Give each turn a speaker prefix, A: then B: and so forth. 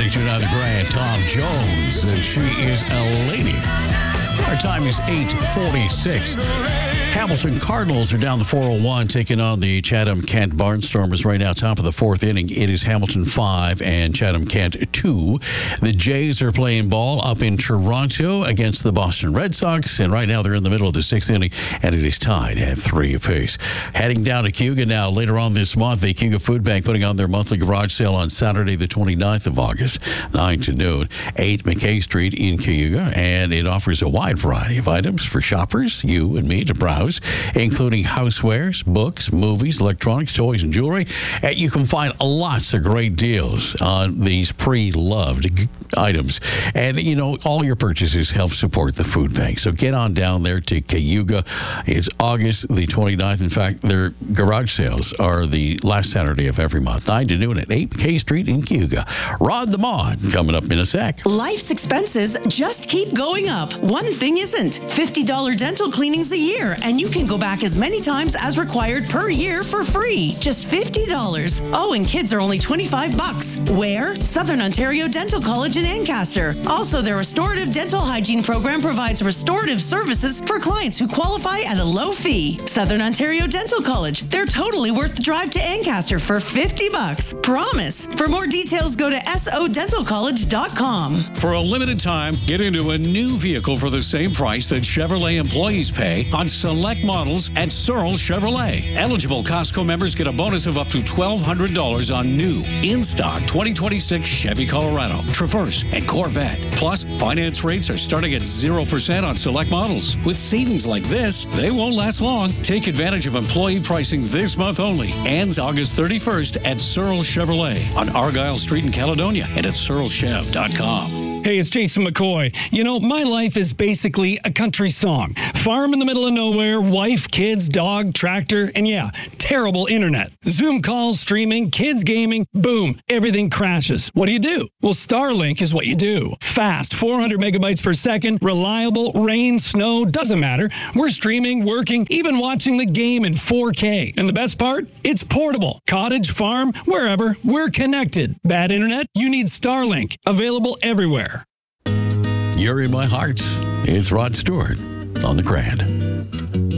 A: 92.9 The Grand, Tom Jones, and she is a lady. Our time is 8:46. Hamilton Cardinals are down the 401, taking on the Chatham-Kent Barnstormers right now, top of the fourth inning. It is Hamilton 5 and Chatham-Kent 2. The Jays are playing ball up in Toronto against the Boston Red Sox, and right now they're in the middle of the sixth inning, and it is tied at 3 apiece. Heading down to Cayuga now. Later on this month, the Cayuga Food Bank putting on their monthly garage sale on Saturday, the 29th of August, 9 to noon, 8 McKay Street in Cayuga, and it offers a wide variety of items for shoppers, you and me, to browse, including housewares, books, movies, electronics, toys, and jewelry. And you can find lots of great deals on these pre-loved items. And, you know, all your purchases help support the food bank. So get on down there to Cayuga. It's August the 29th. In fact, their garage sales are the last Saturday of every month, 9 to noon at 8 K Street in Cayuga. Rod the Mod coming up in a sec.
B: Life's expenses just keep going up. One thing isn't. $50 dental cleanings a year, and you can go back as many times as required per year for free. Just $50. Oh, and kids are only $25. Where? Southern Ontario Dental College in Ancaster. Also, their restorative dental hygiene program provides restorative services for clients who qualify at a low fee. Southern Ontario Dental College. They're totally worth the drive to Ancaster for $50. Promise. For more details, go to sodentalcollege.com.
C: For a limited time, get into a new vehicle for the same price that Chevrolet employees pay on select models at Searle Chevrolet. Eligible Costco members get a bonus of up to $1,200 on new, in-stock 2026 Chevy Colorado, Traverse, and Corvette. Plus, finance rates are starting at 0% on select models. With savings like this, they won't last long. Take advantage of employee pricing this month only. Ends August 31st at Searle Chevrolet on Argyle Street in Caledonia and at searlechev.com.
D: Hey, it's Jason McCoy. You know, my life is basically a country song. Farm in the middle of nowhere, wife, kids, dog, tractor, and yeah, terrible internet. Zoom calls, streaming, kids gaming, boom, everything crashes. What do? Well, Starlink is what you do. Fast, 400 megabytes per second, reliable, rain, snow, doesn't matter. We're streaming, working, even watching the game in 4K. And the best part? It's portable. Cottage, farm, wherever, we're connected. Bad internet? You need Starlink. Available everywhere.
A: You're in my heart. It's Rod Stewart on The Grand.